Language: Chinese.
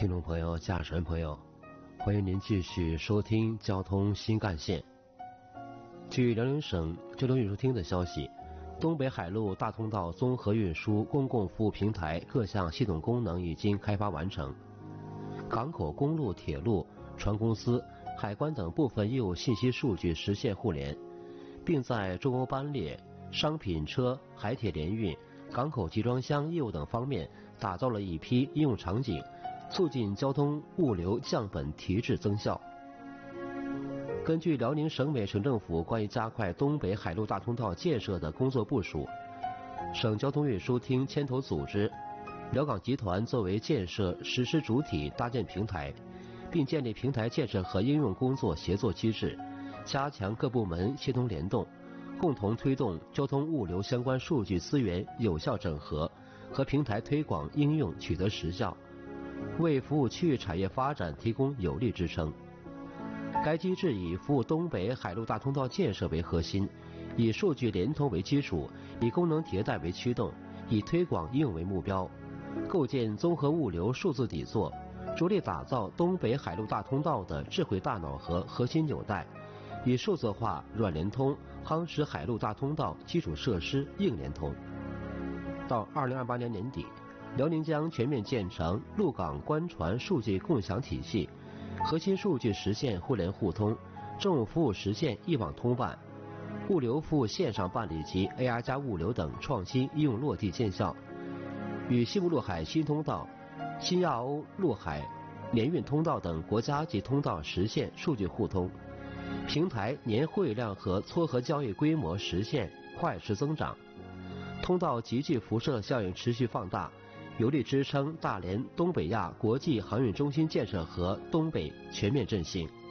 听众朋友、驾驶员朋友，欢迎您继续收听交通新干线。据辽宁省交通运输厅的消息，东北海陆大通道综合运输公共服务平台各项系统功能已经开发完成，港口、公路、铁路、船公司、海关等部分业务信息数据实现互联，并在中欧班列、商品车、海铁联运、港口集装箱业务等方面打造了一批应用场景，促进交通物流降本提质增效。根据辽宁省委省政府关于加快东北海陆大通道建设的工作部署，省交通运输厅牵头组织，辽港集团作为建设实施主体搭建平台，并建立平台建设和应用工作协作机制，加强各部门协同联动，共同推动交通物流相关数据资源有效整合和平台推广应用取得实效，为服务区域产业发展提供有力支撑。该机制以服务东北海陆大通道建设为核心，以数据联通为基础，以功能迭代为驱动，以推广应用为目标，构建综合物流数字底座，着力打造东北海陆大通道的智慧大脑和核心纽带，以数字化软联通夯实海陆大通道基础设施硬联通。到2028年年底，辽宁将全面建成陆港官船数据共享体系，核心数据实现互联互通，政务服务实现一网通办，物流服务线上办理及 AR 加物流等创新应用落地见效，与西部陆海新通道、新亚欧陆海联运通道等国家级通道实现数据互通，平台年会量和撮合交易规模实现快速增长，通道集聚辐射效应持续放大，有力支撑大连东北亚国际航运中心建设和东北全面振兴。